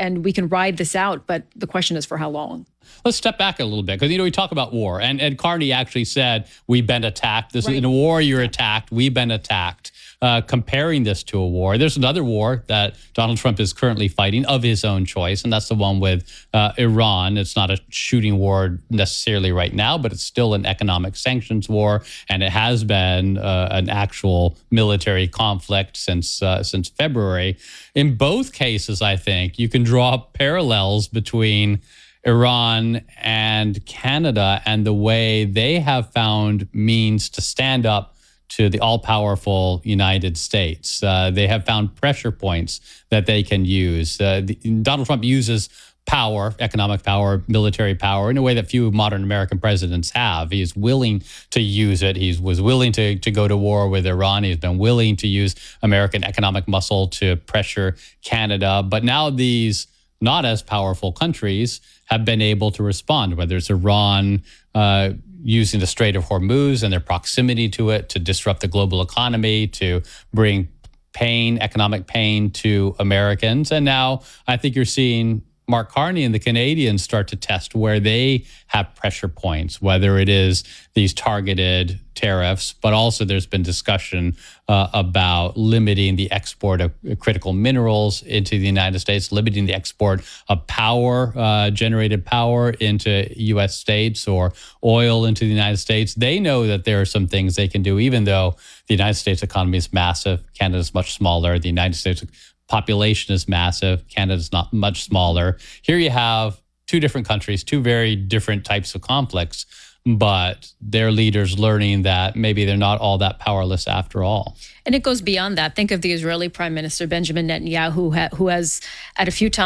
and we can ride this out. But the question is for how long. Let's step back a little bit because, we talk about war. And Ed Carney actually said, we've been attacked. This is in a war, you're attacked. We've been attacked. Comparing this to a war. There's another war that Donald Trump is currently fighting of his own choice, and that's the one with Iran. It's not a shooting war necessarily right now, but it's still an economic sanctions war, and it has been an actual military conflict since February. In both cases, I think you can draw parallels between Iran and Canada and the way they have found means to stand up to the all-powerful United States. They have found pressure points that they can use. Donald Trump uses power, economic power, military power, in a way that few modern American presidents have. He is willing to use it. He was willing to go to war with Iran. He's been willing to use American economic muscle to pressure Canada. But now these not as powerful countries have been able to respond, whether it's Iran using the Strait of Hormuz and their proximity to it to disrupt the global economy, to bring pain, economic pain to Americans. And now I think you're seeing Mark Carney and the Canadians start to test where they have pressure points, whether it is these targeted tariffs, but also there's been discussion about limiting the export of critical minerals into the United States, limiting the export of power, generated power into U.S. states, or oil into the United States. They know that there are some things they can do, even though the United States economy is massive. Canada's much smaller. The United States population is massive. Canada's not much smaller. Here you have two different countries, two very different types of conflicts, but their leaders learning that maybe they're not all that powerless after all. And it goes beyond that. Think of the Israeli Prime Minister, Benjamin Netanyahu, who has at a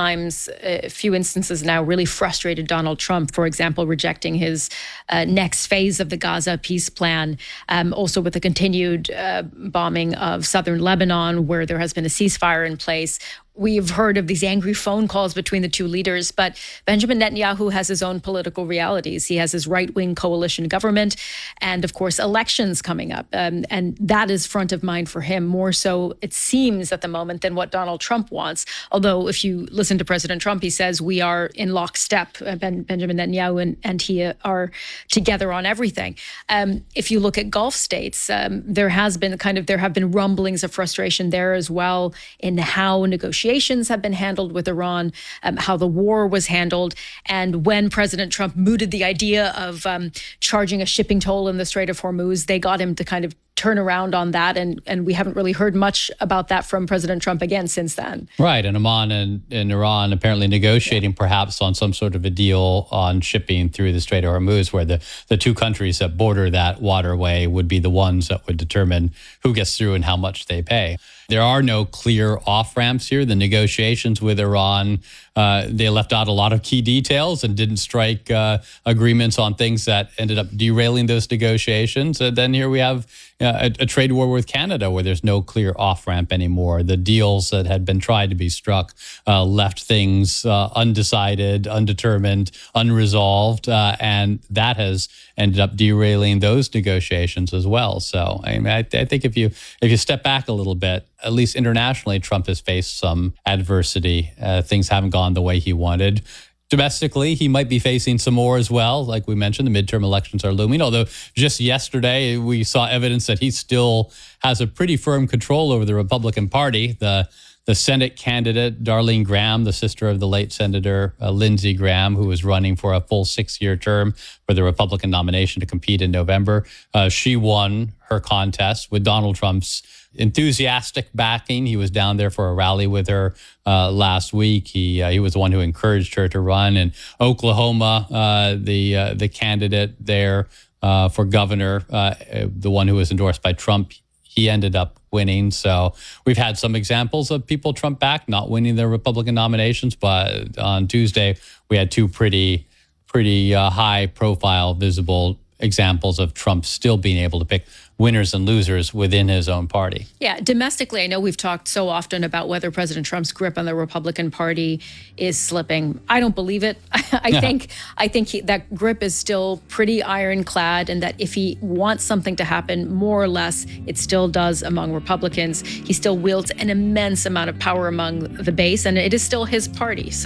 few instances now, really frustrated Donald Trump, for example, rejecting his next phase of the Gaza peace plan, also with the continued bombing of southern Lebanon, where there has been a ceasefire in place. We've heard of these angry phone calls between the two leaders, but Benjamin Netanyahu has his own political realities. He has his right-wing coalition government and, of course, elections coming up. And that is front of mind for him, more so, it seems, at the moment than what Donald Trump wants. Although, if you listen to President Trump, he says we are in lockstep. Benjamin Netanyahu and he are together on everything. If you look at Gulf states, there have been rumblings of frustration there as well in how negotiations have been handled with Iran, how the war was handled. And when President Trump mooted the idea of charging a shipping toll in the Strait of Hormuz, they got him to kind of turn around on that. And we haven't really heard much about that from President Trump again since then. Right. And Oman and Iran apparently negotiating perhaps on some sort of a deal on shipping through the Strait of Hormuz, where the two countries that border that waterway would be the ones that would determine who gets through and how much they pay. There are no clear off-ramps here. The negotiations with Iran, they left out a lot of key details and didn't strike agreements on things that ended up derailing those negotiations. And then here we have a trade war with Canada where there's no clear off-ramp anymore. The deals that had been tried to be struck left things undecided, undetermined, unresolved, and that has ended up derailing those negotiations as well. So I think if you step back a little bit, at least internationally, Trump has faced some adversity. Things haven't gone the way he wanted. Domestically, he might be facing some more as well. Like we mentioned, the midterm elections are looming, although just yesterday we saw evidence that he still has a pretty firm control over the Republican Party. The Senate candidate, Darlene Graham, the sister of the late Senator Lindsey Graham, who was running for a full 6-year term for the Republican nomination to compete in November, she won her contest with Donald Trump's enthusiastic backing. He was down there for a rally with her last week. He was the one who encouraged her to run. In Oklahoma, the candidate there for governor, the one who was endorsed by Trump, he ended up winning. So we've had some examples of people Trump backed not winning their Republican nominations, but on Tuesday we had two pretty high profile, visible examples of Trump still being able to pick winners and losers within his own party. Yeah, domestically, I know we've talked so often about whether President Trump's grip on the Republican Party is slipping. I don't believe it. I think that grip is still pretty ironclad, and that if he wants something to happen, more or less, it still does among Republicans. He still wields an immense amount of power among the base, and it is still his party.